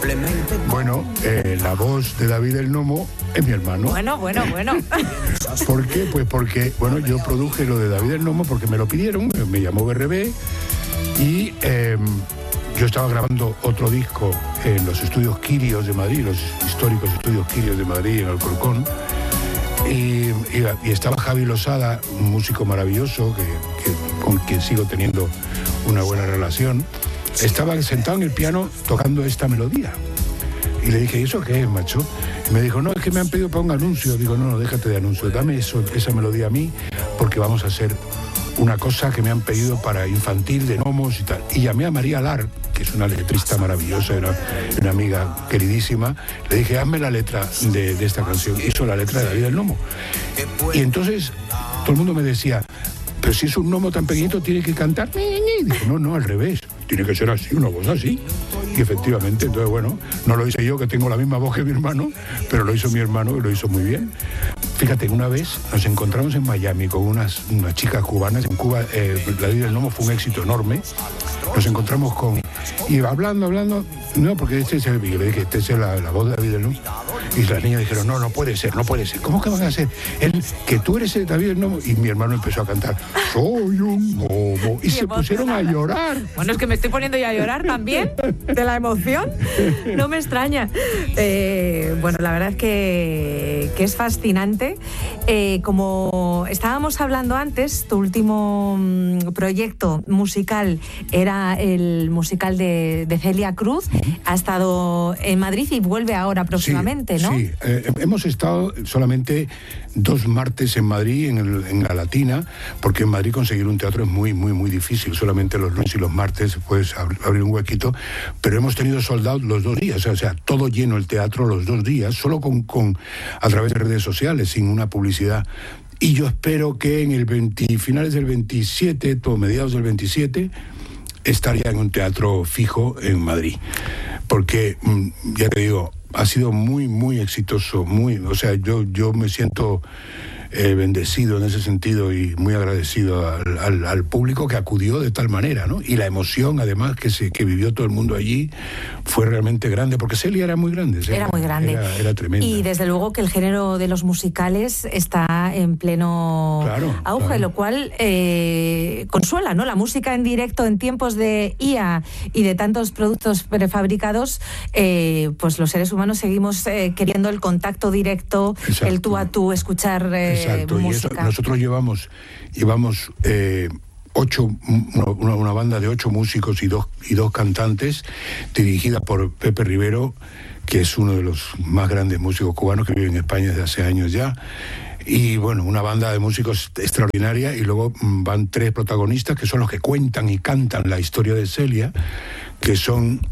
Bueno, la voz de David el Nomo es mi hermano. Bueno. ¿Por qué? Pues porque, bueno, yo produje lo de David el Nomo porque me lo pidieron, me llamó BRB y yo estaba grabando otro disco en los estudios Quirios de Madrid, los históricos estudios Quirios de Madrid, en Alcorcón. Y estaba Javi Losada, un músico maravilloso con quien sigo teniendo una buena relación. Estaba sentado en el piano tocando esta melodía. Y le dije, ¿y eso qué es, macho? Y me dijo, no, es que me han pedido para un anuncio. Digo, no, déjate de anuncio, dame esa melodía a mí, porque vamos a hacer una cosa que me han pedido para infantil, de gnomos y tal. Y llamé a María Lar, que es una letrista maravillosa, una amiga queridísima. Le dije, hazme la letra de esta canción. Hizo la letra de David el Nomo. Y entonces todo el mundo me decía, pero si es un gnomo tan pequeñito, tiene que cantar. Y dije, no, al revés. Tiene que ser así, una voz así. Y efectivamente, entonces, bueno, no lo hice yo, que tengo la misma voz que mi hermano, pero lo hizo mi hermano y lo hizo muy bien. Fíjate, una vez nos encontramos en Miami con unas chicas cubanas. En Cuba, David el Nomo fue un éxito enorme. Nos encontramos y hablando, no, porque este es el... Le dije, esta es la voz de David el Nomo. Y las niñas dijeron, no puede ser. ¿Cómo que van a hacer? Que tú eres el David el Nomo. Y mi hermano empezó a cantar, soy un gnomo. Y se pusieron a llorar. Bueno, es que me estoy poniendo ya a llorar también, de la emoción. No me extraña. Bueno, la verdad es que es fascinante. Como estábamos hablando antes, tu último proyecto musical era el musical de Celia Cruz. Ha estado en Madrid y vuelve ahora próximamente, ¿no? Sí, hemos estado solamente 2 martes en Madrid, en la Latina, porque en Madrid conseguir un teatro es muy, muy, muy difícil. Solamente los lunes y los martes puedes abrir un huequito, pero hemos tenido sold out los 2 días, o sea, todo lleno el teatro los 2 días, solo a través de redes sociales, sin una publicidad. Y yo espero que en finales del 27, o mediados del 27, estaría en un teatro fijo en Madrid. Porque, ya te digo, ha sido muy, muy exitoso, o sea, yo me siento bendecido en ese sentido y muy agradecido al público que acudió de tal manera, ¿no? Y la emoción, además, que vivió todo el mundo allí fue realmente grande, porque Celia era muy grande. Era muy grande. Era tremenda. Y desde luego que el género de los musicales está en pleno auge, lo cual consuela, ¿no? La música en directo en tiempos de IA y de tantos productos prefabricados, pues los seres humanos seguimos queriendo el contacto directo, exacto, el tú a tú, escuchar exacto, música. Y eso, nosotros llevamos una banda de 8 músicos y dos cantantes, dirigida por Pepe Rivero, que es uno de los más grandes músicos cubanos que vive en España desde hace años ya. Y bueno, una banda de músicos extraordinaria, y luego van 3 protagonistas que son los que cuentan y cantan la historia de Celia, que son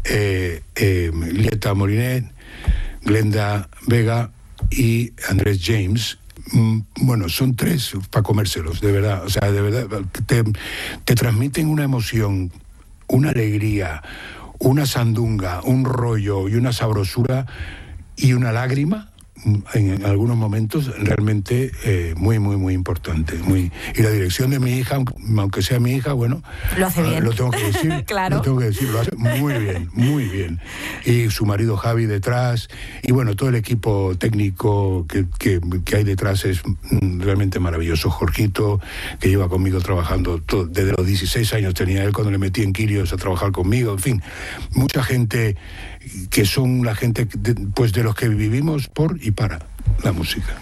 Lieta Molinet, Glenda Vega y Andrés James. Bueno, son 3 para comérselos, de verdad. O sea, de verdad, te transmiten una emoción, una alegría, una sandunga, un rollo y una sabrosura y una lágrima en algunos momentos realmente muy, muy, muy importante. Y la dirección de mi hija, aunque sea mi hija, bueno, lo hace bien. Lo tengo que decir. Claro. Lo tengo que decir, lo hace muy bien, muy bien. Y su marido Javi detrás, y bueno, todo el equipo técnico que hay detrás es realmente maravilloso. Jorgito, que lleva conmigo trabajando desde los 16 años tenía él cuando le metí en Quirios a trabajar conmigo, en fin, mucha gente que son la gente pues de los que vivimos por y para la música.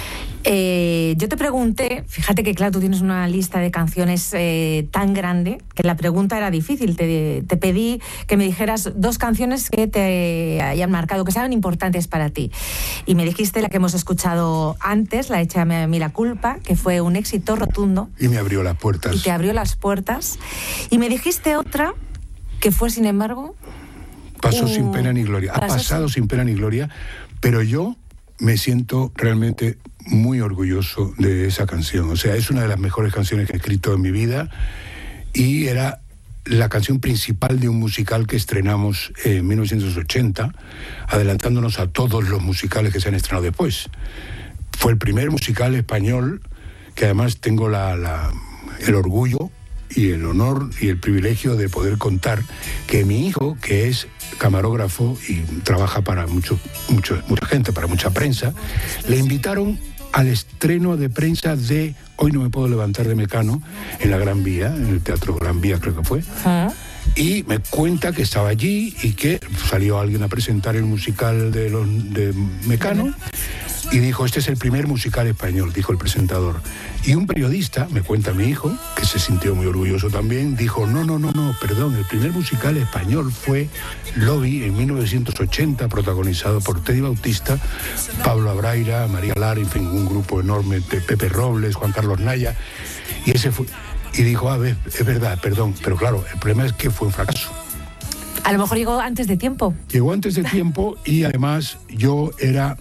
Yo te pregunté, fíjate que claro, tú tienes una lista de canciones tan grande que la pregunta era difícil. Te pedí que me dijeras 2 canciones que te hayan marcado, que sean importantes para ti. Y me dijiste la que hemos escuchado antes, la Échame a mí la culpa, que fue un éxito rotundo. Y me abrió las puertas. Y te abrió las puertas. Y me dijiste otra que fue, sin embargo... Pasó sin pena ni gloria. Ha pasado sin pena ni gloria, pero yo me siento realmente muy orgulloso de esa canción. O sea, es una de las mejores canciones que he escrito en mi vida y era la canción principal de un musical que estrenamos en 1980, adelantándonos a todos los musicales que se han estrenado después. Fue el primer musical español que además tengo el orgullo y el honor y el privilegio de poder contar que mi hijo, que es camarógrafo y trabaja para mucha gente, para mucha prensa, le invitaron al estreno de prensa de Hoy no me puedo levantar de Mecano, en la Gran Vía, en el Teatro Gran Vía creo que fue. Y me cuenta que estaba allí y que salió alguien a presentar el musical de Mecano y dijo, este es el primer musical español, dijo el presentador. Y un periodista, me cuenta mi hijo, que se sintió muy orgulloso también, dijo, no, perdón, el primer musical español fue Lobby en 1980, protagonizado por Teddy Bautista, Pablo Abraira, María Lara, en fin, un grupo enorme de Pepe Robles, Juan Carlos Naya, y ese fue... Y dijo, a ver, es verdad, perdón, pero claro, el problema es que fue un fracaso. A lo mejor llegó antes de tiempo. Llegó antes de tiempo y además yo era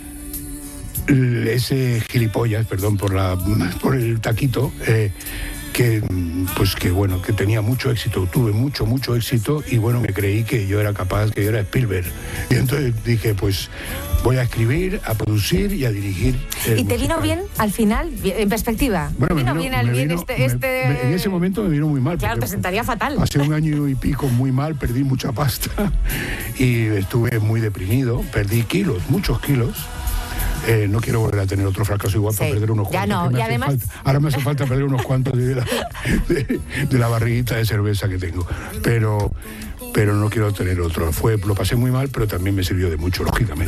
ese gilipollas, perdón por el taquito, que tenía mucho éxito, tuve mucho éxito y bueno, me creí que yo era capaz, que yo era Spielberg. Y entonces dije, pues voy a escribir, a producir y a dirigir. ¿Y te vino bien al final, en perspectiva? Bueno, en ese momento me vino muy mal. Claro, te sentaría fatal. Hace un año y pico muy mal, perdí mucha pasta y estuve muy deprimido, perdí kilos, muchos kilos. No quiero volver a tener otro fracaso igual para perder unos cuantos. Ya no, y además... Ahora me hace falta perder unos cuantos de la barriguita de cerveza que tengo. Pero no quiero tener otro. Lo pasé muy mal, pero también me sirvió de mucho, lógicamente.